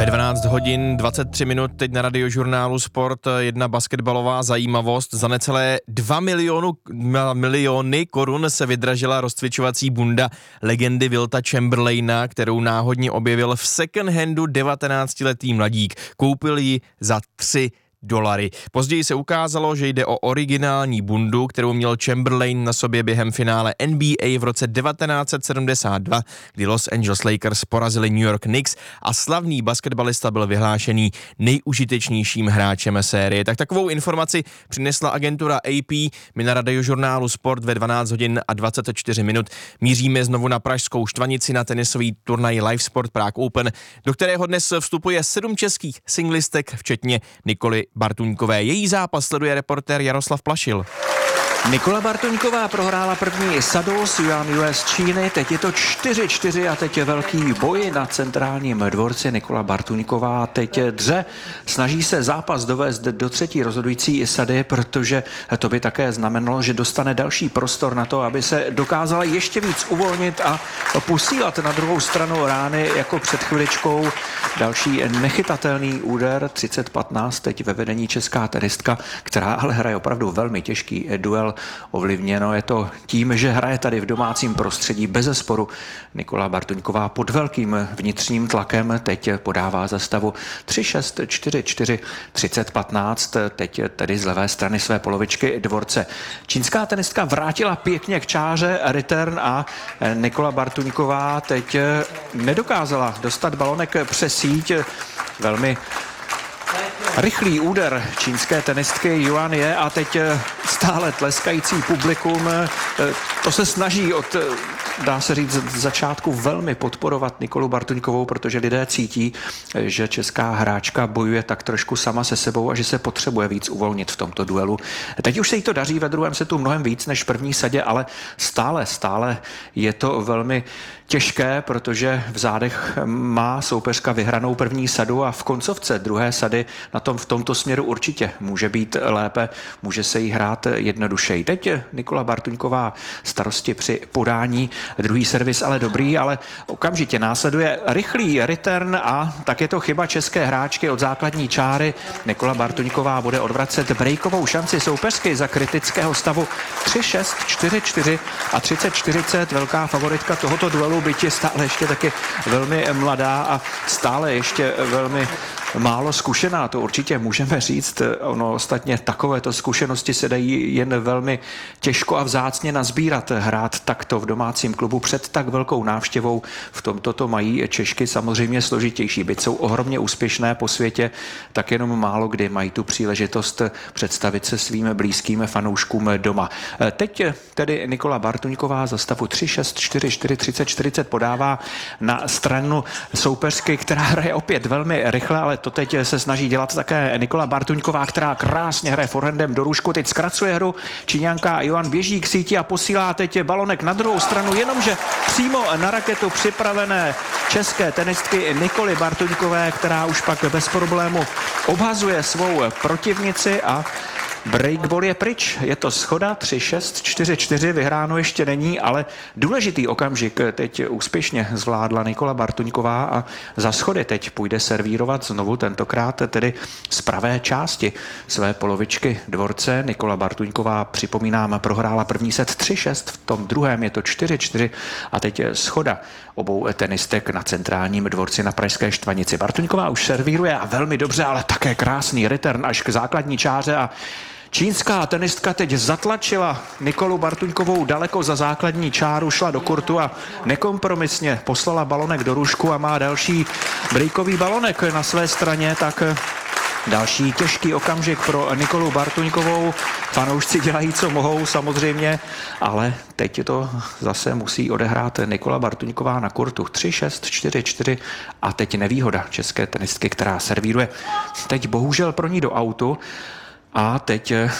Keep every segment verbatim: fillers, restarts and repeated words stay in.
Ve dvanáct hodin dvacet tři minut teď na Radiožurnálu Sport jedna basketbalová zajímavost. Za necelé dva milionu, miliony korun se vydražila rozcvičovací bunda legendy Wilta Chamberlaina, kterou náhodně objevil v second handu devatenáctiletý mladík. Koupil ji za tři dolary. Později se ukázalo, že jde o originální bundu, kterou měl Chamberlain na sobě během finále N B A v roce devatenáct set sedmdesát dva, kdy Los Angeles Lakers porazili New York Knicks a slavný basketbalista byl vyhlášený nejužitečnějším hráčem série. Tak takovou informaci přinesla agentura A P. My na Radiožurnálu Sport ve dvanáct hodin a dvacet čtyři minut míříme znovu na pražskou Štvanici na tenisový turnaj Live Sport Prague Open, do kterého dnes vstupuje sedm českých singlistek, včetně Nikoly Bartuňkové. Její zápas sleduje reportér Jaroslav Plašil. Nikola Bartuňková prohrála první sadu s Yuan Yue z Číny, teď je to čtyři čtyři a teď je velký boj na centrálním dvorci. Nikola Bartuňková teď dře, snaží se zápas dovést do třetí rozhodující sady, protože to by také znamenalo, že dostane další prostor na to, aby se dokázala ještě víc uvolnit a posílat na druhou stranu rány jako před chviličkou. Další nechytatelný úder, třicet patnáct teď ve vedení česká tenistka, která ale hraje opravdu velmi těžký duel. Ovlivněno je to tím, že hraje tady v domácím prostředí bezesporu. Nikola Bartuňková pod velkým vnitřním tlakem teď podává za stavu tři šest, čtyři čtyři, třicet patnáct, teď tedy z levé strany své polovičky dvorce. Čínská tenistka vrátila pěkně k čáře return a Nikola Bartuňková teď nedokázala dostat balonek přes síť. Velmi rychlý úder čínské tenistky Yuan Yue a teď stále tleskající publikum. To se snaží od, dá se říct, z začátku velmi podporovat Nikolu Bartuňkovou, protože lidé cítí, že česká hráčka bojuje tak trošku sama se sebou a že se potřebuje víc uvolnit v tomto duelu. Teď už se jí to daří ve druhém setu mnohem víc než v první sadě, ale stále, stále je to velmi těžké, protože v zádech má soupeřka vyhranou první sadu a v koncovce druhé sady na tom v tomto směru určitě může být lépe, může se jí hrát jednodušeji. Teď Nikola Bartuňková starosti při podání, druhý servis ale dobrý, ale okamžitě následuje rychlý return a tak je to chyba české hráčky od základní čáry. Nikola Bartuňková bude odvracet breakovou šanci soupeřky za kritického stavu tři šest, čtyři čtyři a třicet čtyřicet. Velká favoritka tohoto duelu, byť je stále ještě taky velmi mladá a stále ještě velmi málo zkušená, to určitě můžeme říct. Ono ostatně takovéto zkušenosti se dají jen velmi těžko a vzácně nazbírat. Hrát takto v domácím klubu před tak velkou návštěvou, v tomto to mají Češky samozřejmě složitější. Byť jsou ohromně úspěšné po světě, tak jenom málo kdy mají tu příležitost představit se svým blízkým fanouškům doma. Teď tedy Nikola Bartuňková za stavu tři šest, čtyři čtyři, třicet čtyřicet podává na stranu soupeřky, která hraje opět velmi rychle, ale to teď se snaží dělat také Nikola Bartuňková, která krásně hraje forehandem do růžku, teď zkracuje hru. Číňanka Yuan běží k síti a posílá teď balonek na druhou stranu, jenomže přímo na raketu připravené české tenistky Nikoly Bartuňkové, která už pak bez problému obhazuje svou protivnici a breakball je pryč, je to schoda tři šest, čtyři čtyři, vyhráno ještě není, ale důležitý okamžik teď úspěšně zvládla Nikola Bartuňková a za schody teď půjde servírovat znovu, tentokrát tedy z pravé části své polovičky dvorce. Nikola Bartuňková, připomínám, prohrála první set tři šest, v tom druhém je to čtyři čtyři a teď je schoda obou tenistek na centrálním dvorci na pražské Štvanici. Bartuňková už servíruje a velmi dobře, ale také krásný return až k základní čáře a čínská tenistka teď zatlačila Nikolu Bartuňkovou daleko za základní čáru, šla do kurtu a nekompromisně poslala balonek do růžku a má další breakový balonek na své straně, tak další těžký okamžik pro Nikolu Bartuňkovou. Fanoušci dělají, co mohou samozřejmě, ale teď to zase musí odehrát Nikola Bartuňková na kurtu. tři šest, čtyři čtyři a teď nevýhoda české tenistky, která servíruje teď bohužel pro ní do autu. A teď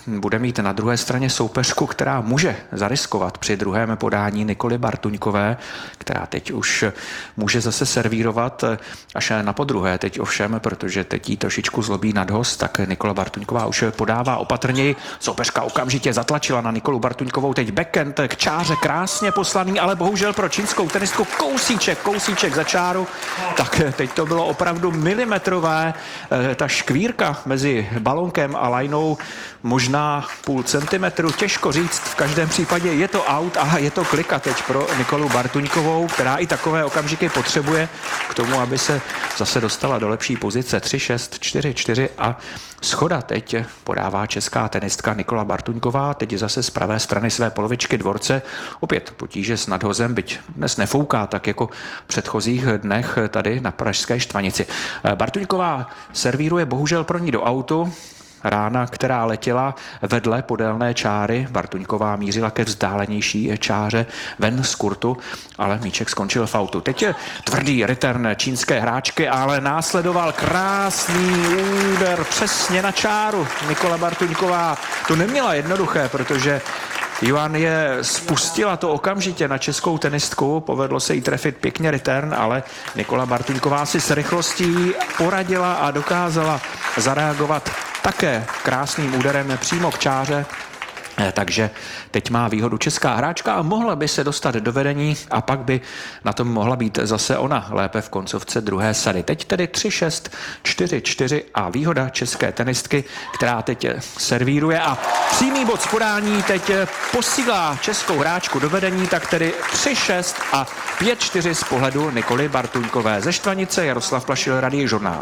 bude mít na druhé straně soupeřku, která může zariskovat při druhém podání Nikoly Bartuňkové, která teď už může zase servírovat až na podruhé. Teď ovšem, protože teď jí trošičku zlobí nadhost, tak Nikola Bartuňková už podává opatrněji. Soupeřka okamžitě zatlačila na Nikolu Bartuňkovou, teď backhand k čáře krásně poslaný, ale bohužel pro čínskou tenistku kousíček, kousíček za čáru. Tak teď to bylo opravdu milimetrové. Ta škvírka mezi balonkem a lajnou možná půl centimetru, těžko říct, v každém případě je to out a je to klika teď pro Nikolu Bartuňkovou, která i takové okamžiky potřebuje k tomu, aby se zase dostala do lepší pozice. tři šest, čtyři čtyři a schoda teď podává česká tenistka Nikola Bartuňková, teď zase z pravé strany své polovičky dvorce. Opět potíže s nadhozem, byť dnes nefouká, tak jako v předchozích dnech tady na pražské Štvanici. Bartuňková servíruje bohužel pro ní do autu. Rána, která letěla vedle podélné čáry, Bartuňková mířila ke vzdálenější čáře ven z kurtu, ale míček skončil v autu. Teď je tvrdý return čínské hráčky, ale následoval krásný úder přesně na čáru. Nikola Bartuňková to neměla jednoduché, protože Juan je spustila to okamžitě na českou tenistku, povedlo se jí trefit pěkně return, ale Nikola Bartuňková si s rychlostí poradila a dokázala zareagovat také krásným úderem přímo k čáře. Takže teď má výhodu česká hráčka a mohla by se dostat do vedení a pak by na tom mohla být zase ona lépe v koncovce druhé sady. Teď tedy tři šest, čtyři čtyři a výhoda české tenistky, která teď servíruje a přímý bod z podání teď posílá českou hráčku do vedení, tak tedy tři šest a pět čtyři z pohledu Nikoly Bartuňkové. Ze Štvanice Jaroslav Plašil, Radiožurnál.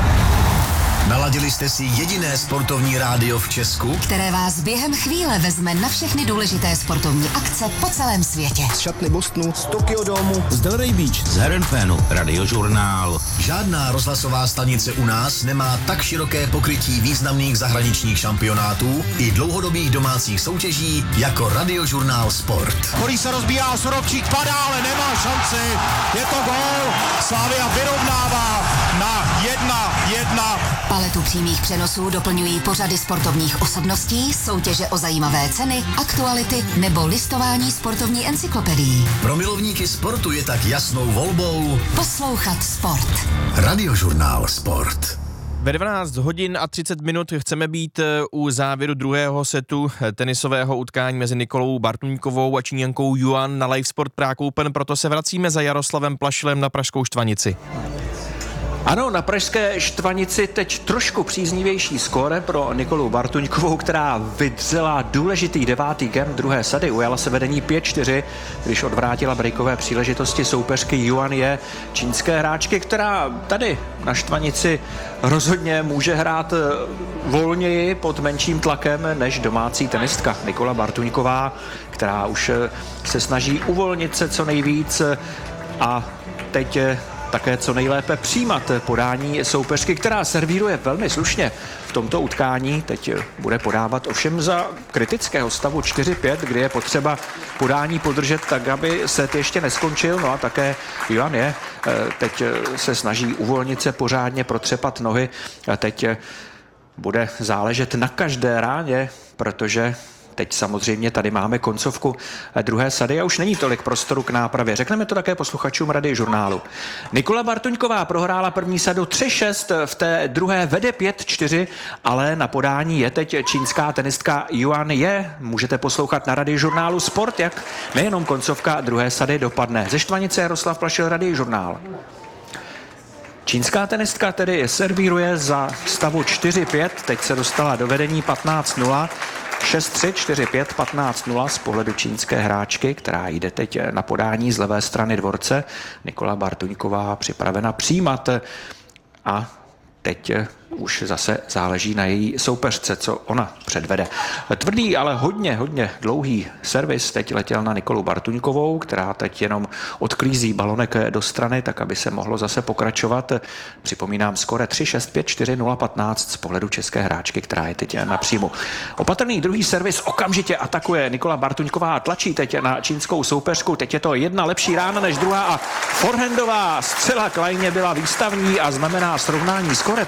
Naladili jste si jediné sportovní rádio v Česku, které vás během chvíle vezme na všechny důležité sportovní akce po celém světě. Z šatny Bostonu, z Tokyo Domu, z Delray Beach, z Herrenfénu, Radiožurnál. Žádná rozhlasová stanice u nás nemá tak široké pokrytí významných zahraničních šampionátů i dlouhodobých domácích soutěží jako Radiožurnál Sport. Holý se rozbíjá, Surovčík padá, ale nemá šanci. Je to gól. Slavia vyrovnává na jedna jedna. Paletu přímých přenosů doplňují pořady sportovních osobností, soutěže o zajímavé ceny, aktuality nebo listování sportovní encyklopedií. Pro milovníky sportu je tak jasnou volbou poslouchat sport. Radiožurnál Sport. Ve dvanáct hodin a třicet minut chceme být u závěru druhého setu tenisového utkání mezi Nikolou Bartuňkovou a Číňankou Juan na Live Sport Prague Open, proto se vracíme za Jaroslavem Plašilem na pražskou Štvanici. Ano, na pražské Štvanici teď trošku příznivější skóre pro Nikolu Bartuňkovou, která vydřela důležitý devátý game druhé sady. Ujala se vedení pět čtyři, když odvrátila breakové příležitosti soupeřky Juan je čínské hráčky, která tady na Štvanici rozhodně může hrát volněji pod menším tlakem než domácí tenistka Nikola Bartuňková, která už se snaží uvolnit se co nejvíc a teď také co nejlépe přijímat podání soupeřky, která servíruje velmi slušně v tomto utkání. Teď bude podávat ovšem za kritického stavu čtyři pět, kdy je potřeba podání podržet tak, aby set ještě neskončil. No a také Juan je teď se snaží uvolnit se pořádně, protřepat nohy. A teď bude záležet na každé ráně, protože teď samozřejmě tady máme koncovku druhé sady a už není tolik prostoru k nápravě. Řekneme to také posluchačům Radiožurnálu. Nikola Bartuňková prohrála první sadu tři šest, v té druhé vede pět čtyři, ale na podání je teď čínská tenistka Juan je. Můžete poslouchat na Radiožurnálu Sport, jak nejenom koncovka druhé sady dopadne. Ze Štvanice Jaroslav Plašil, Radiožurnál. Čínská tenistka tedy servíruje za stavu čtyři pět, teď se dostala do vedení patnáct nula. šest tři, čtyři pět, patnáct nula z pohledu čínské hráčky, která jde teď na podání z levé strany dvorce. Nikola Bartuňková připravena přijímat a teď už zase záleží na její soupeřce, co ona předvede. Tvrdý, ale hodně, hodně dlouhý servis teď letěl na Nikolu Bartuňkovou, která teď jenom odklízí balonek do strany, tak aby se mohlo zase pokračovat. Připomínám skóre tři šest, pět čtyři, nula patnáct z pohledu české hráčky, která je teď na příjmu. Opatrný druhý servis okamžitě atakuje Nikola Bartuňková, tlačí teď na čínskou soupeřku, teď je to jedna lepší rána než druhá a forehandová zcela klajně byla výstavní a znamená srovnání skóre patnáct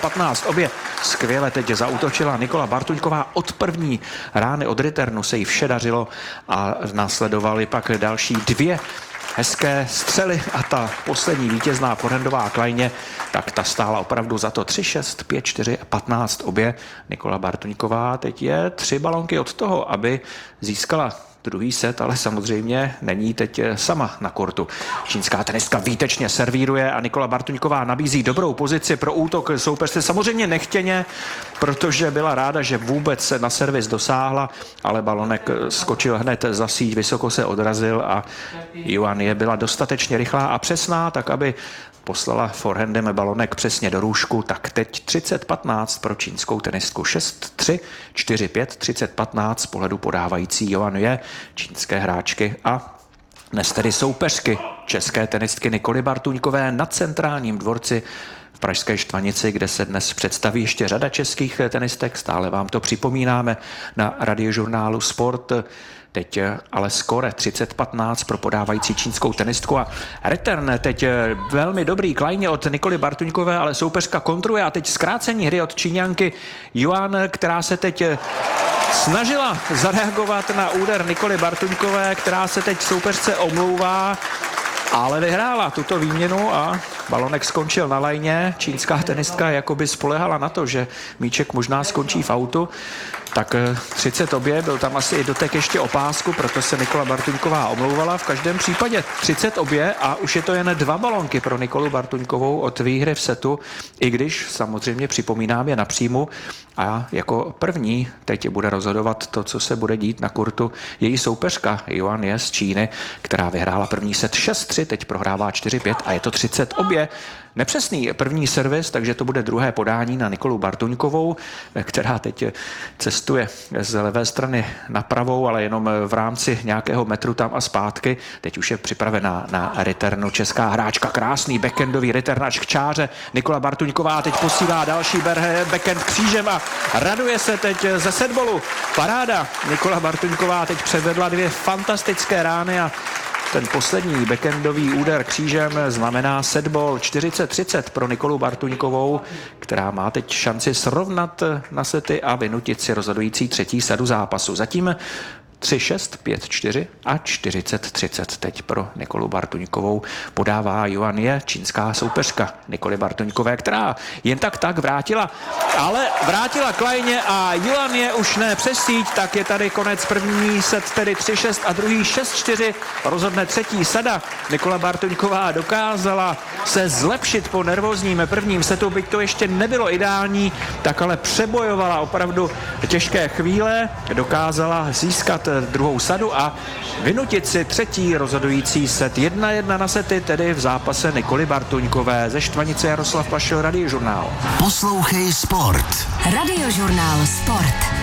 obě. Skvěle teď zaútočila Nikola Bartuňková od první rány od returnu, se jí vše dařilo a následovaly pak další dvě hezké střely a ta poslední vítězná forehandová klajně, tak ta stála opravdu za to tři šest, pět čtyři, patnáct obě. Nikola Bartuňková teď je tři balonky od toho, aby získala druhý set, ale samozřejmě není teď sama na kortu. Čínská tenistka výtečně servíruje a Nikola Bartuňková nabízí dobrou pozici pro útok soupeřce. Samozřejmě nechtěně, protože byla ráda, že vůbec se na servis dosáhla, ale balonek skočil hned za síť, vysoko se odrazil a Yuan je byla dostatečně rychlá a přesná, tak aby poslala forehandem balonek přesně do růžku, tak teď třicet patnáct pro čínskou tenistku. šest tři, čtyři pět, třicet patnáct z pohledu podávající Yuan je čínské hráčky a dnes tedy soupeřky české tenistky Nikoly Bartuňkové na centrálním dvorci v pražské Štvanici, kde se dnes představí ještě řada českých tenistek. Stále vám to připomínáme na Radiožurnálu Sport. Teď ale skóre třicet patnáct pro podávající čínskou tenistku a return teď velmi dobrý klajně od Nikoly Bartuňkové, ale soupeřka kontruje a teď zkrácení hry od Číňanky Yuan, která se teď snažila zareagovat na úder Nikoly Bartuňkové, která se teď soupeřce omlouvá, ale vyhrála tuto výměnu a balonek skončil na lajně. Čínská tenistka jakoby spolehala na to, že míček možná skončí v autu. Tak třicet obě, byl tam asi i dotek ještě o pásku, proto se Nikola Bartuňková omlouvala. V každém případě třicet obě a už je to jen dva balonky pro Nikolu Bartuňkovou od výhry v setu, i když samozřejmě připomínám je na příjmu a jako první teď bude rozhodovat to, co se bude dít na kurtu její soupeřka Yuan je z Číny, která vyhrála první set šest tři, teď prohrává čtyři pět a je to třicet obě. Nepřesný první servis, takže to bude druhé podání na Nikolu Bartuňkovou, která teď cestuje z levé strany na pravou, ale jenom v rámci nějakého metru tam a zpátky. Teď už je připravená na returnu česká hráčka. Krásný backendový return až k čáře. Nikola Bartuňková teď posílá další backhand křížem a raduje se teď ze setballu. Paráda. Nikola Bartuňková teď předvedla dvě fantastické rány a ten poslední backendový úder křížem znamená setball čtyřicet třicet pro Nikolu Bartuňkovou, která má teď šanci srovnat na sety a vynutit si rozhodující třetí sadu zápasu. Zatím tři šest, pět čtyři a čtyřicet třicet teď pro Nikolu Bartuňkovou podává Yuan je čínská soupeřka Nikoly Bartuňkové, která jen tak tak vrátila, ale vrátila klajně a Yuan je už ne přes síť, tak je tady konec první set, tedy tři šest a druhý šest čtyři, rozhodne třetí sada. Nikola Bartuňková dokázala se zlepšit po nervózním prvním setu, byť to ještě nebylo ideální, tak ale přebojovala opravdu těžké chvíle, dokázala získat druhou sadu a vynutit si třetí rozhodující set. Jedna jedna na sety, tedy v zápase Nikoly Bartuňkové. Ze Štvanice Jaroslav Pašil, Radiožurnál. Poslouchej Sport. Radiožurnál Sport.